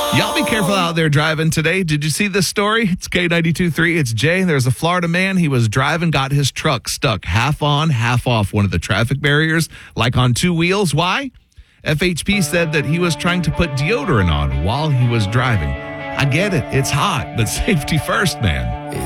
Y'all be careful out there driving today. Did you see this story? It's K92.3. It's Jay. There's a Florida man. He was driving, got his truck stuck half on, half off one of the traffic barriers, like on two wheels. Why? FHP said that he was trying to put deodorant on while he was driving. I get it. It's hot, but safety first, man.